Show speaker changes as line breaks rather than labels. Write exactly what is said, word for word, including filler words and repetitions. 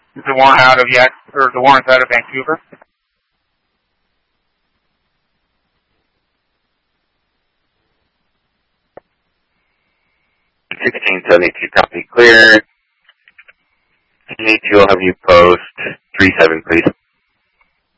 Is the warrant out of Yak or the warrant out of Vancouver?
sixteen seventy-two, copy clear. Need to have you post three seven, please.